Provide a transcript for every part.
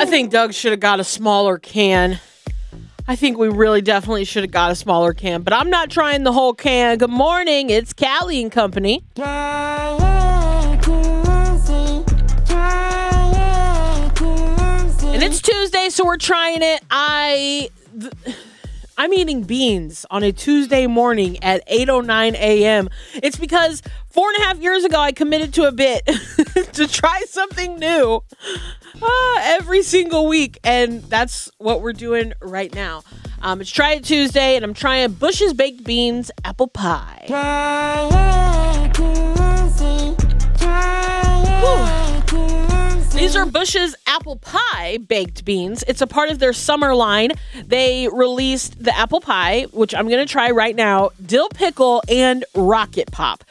I think Doug should have got a smaller can. I think we really definitely should have got a smaller can, but I'm not trying the whole can. Good morning, it's Callie and Company. And it's Tuesday, so we're trying it. I'm eating beans on a Tuesday morning at 8:09 a.m. It's because 4.5 years ago, I committed to a bit to try something new every single week. And that's what we're doing right now. It's Try It Tuesday, and I'm trying Bush's Baked Beans Apple Pie. These are Bush's Apple Pie baked beans. It's a part of their summer line. They released the apple pie, which I'm going to try right now, dill pickle, and rocket pop.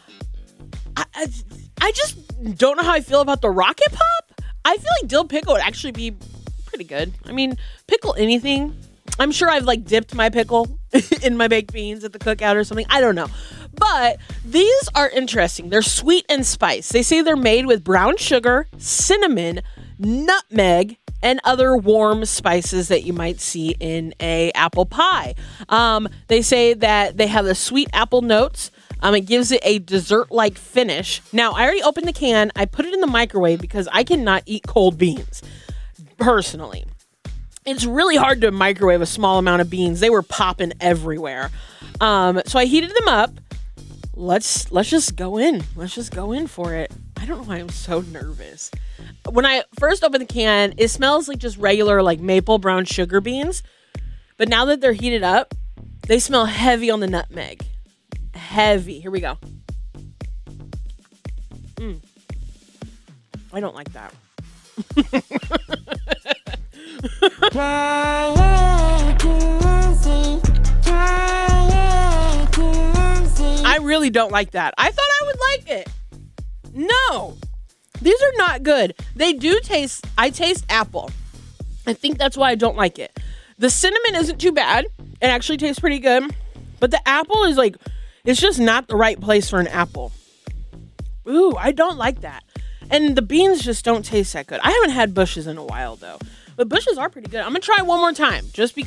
I just don't know how I feel about the rocket pop. I feel like dill pickle would actually be pretty good. I mean, pickle anything. I'm sure I've dipped my pickle in my baked beans at the cookout or something. I don't know. But these are interesting. They're sweet and spice. They say they're made with brown sugar, cinnamon, nutmeg, and other warm spices that you might see in a apple pie. They say that they have the sweet apple notes. It gives it a dessert-like finish. Now, I already opened the can. I put it in the microwave because I cannot eat cold beans, personally. It's really hard to microwave a small amount of beans. They were popping everywhere. So I heated them up. Let's just go in. Let's just go in for it. I don't know why I'm so nervous. When I first opened the can, it smells like just regular maple brown sugar beans. But now that they're heated up, they smell heavy on the nutmeg. Heavy. Here we go. I don't like that. I really don't like that. I thought I would like it. No, these are not good. They do taste, I taste apple. I think that's why I don't like it. The cinnamon isn't too bad. It actually tastes pretty good. But the apple is it's just not the right place for an apple. Ooh, I don't like that. And the beans just don't taste that good. I haven't had Bush's in a while though. But Bush's are pretty good. I'm going to try one more time just because.